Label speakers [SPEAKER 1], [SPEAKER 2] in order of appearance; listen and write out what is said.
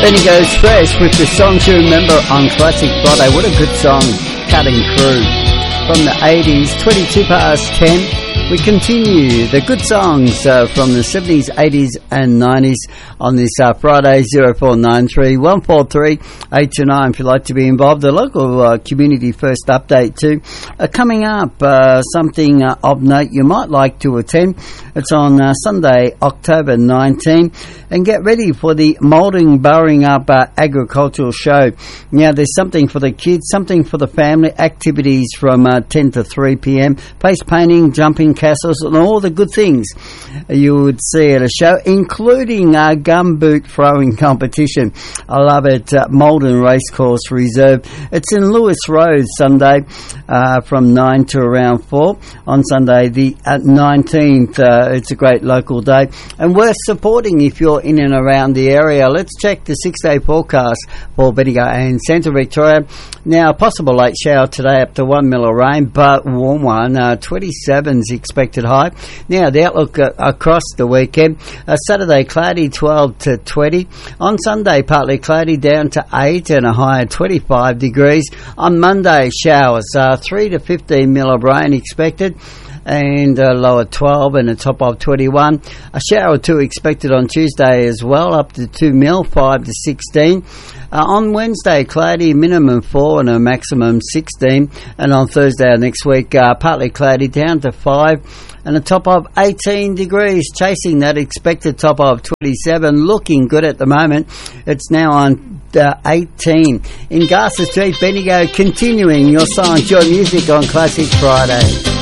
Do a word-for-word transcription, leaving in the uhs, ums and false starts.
[SPEAKER 1] Bendigo's Fresh with the song to remember on Classic Friday. What a good song, Cutting Through. From the eighties, twenty-two past ten. We continue the good songs uh, from the seventies, eighties and nineties on this uh, Friday. Zero four nine three, one four three, eight two nine if you'd like to be involved. The local uh, community first update too. Uh, coming up, uh, something uh, of note you might like to attend. It's on uh, Sunday, October nineteenth. And get ready for the Moulding Burring Up uh, Agricultural Show. Now, there's something for the kids, something for the family, activities from uh, ten to three p.m. Face painting, jumping castles and all the good things you would see at a show, including a gumboot throwing competition. I love it. uh, Maldon Racecourse Reserve. It's in Lewis Road Sunday uh, from nine to around four on Sunday the uh, nineteenth. Uh, it's a great local day and worth supporting if you're in and around the area. Let's check the six day forecast for Bendigo and Central Victoria. Now, possible late shower today up to one mil of rain, but warm one. uh, twenty-seven's expected high. Now, the outlook uh, across the weekend. Uh, Saturday, cloudy, twelve to twenty. On Sunday, partly cloudy, down to eight and a high of twenty-five degrees. On Monday, showers, uh, three to fifteen mil of rain expected, and a low at twelve and a top of twenty-one. A shower or two expected on Tuesday as well, up to two mil, five to sixteen. Uh, on Wednesday, cloudy, minimum four and a maximum sixteen. And on Thursday next week, uh, partly cloudy, down to five and a top of eighteen degrees, chasing that expected top of twenty-seven. Looking good at the moment. It's now on uh, eighteen. In Garza Street, Bendigo, continuing your songs, your music on Classic Friday.